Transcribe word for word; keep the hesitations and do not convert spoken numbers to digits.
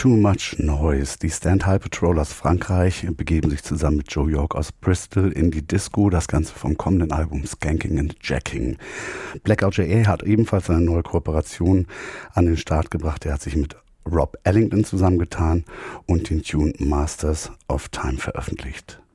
Too Much Noise. Die Stand High Patrol aus Frankreich begeben sich zusammen mit Joe York aus Bristol in die Disco. Das Ganze vom kommenden Album Skanking and Jacking. Blackout J A hat ebenfalls eine neue Kooperation an den Start gebracht. Er hat sich mit Rob Ellington zusammengetan und den Tune Masters of Time veröffentlicht.